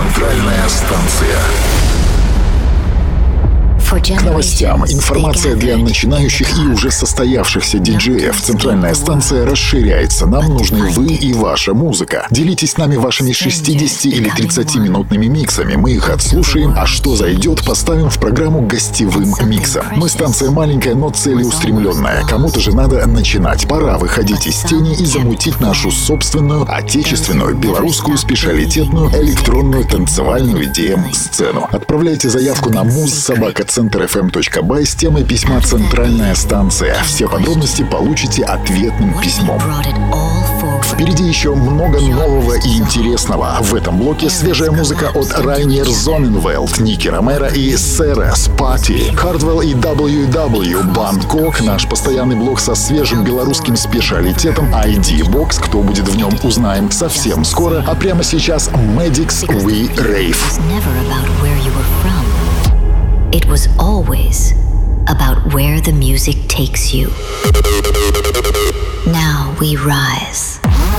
Центральная станция. К новостям. Информация для начинающих и уже состоявшихся диджеев. Центральная станция расширяется. Нам нужны вы и ваша музыка. Делитесь с нами вашими 60 или 30-минутными миксами. Мы их отслушаем, а что зайдет, поставим в программу гостевым миксом. Мы станция маленькая, но целеустремленная. Кому-то же надо начинать. Пора выходить из тени и замутить нашу собственную, отечественную, белорусскую, специалитетную, электронную, танцевальную DM-сцену. Отправляйте заявку на muz@centerfm.by с темой письма «Центральная станция». Все подробности получите ответным письмом. Впереди еще много нового и интересного. В этом блоке свежая музыка от Райнер Зонненвелд, Ники Ромеро и Серес Пати, Хардвелл и WW, Бангкок, наш постоянный блок со свежим белорусским специалитетом ID Box. Кто будет в нем, узнаем совсем скоро. А прямо сейчас Madix We Rave. It was always about where the music takes you. Now we rise.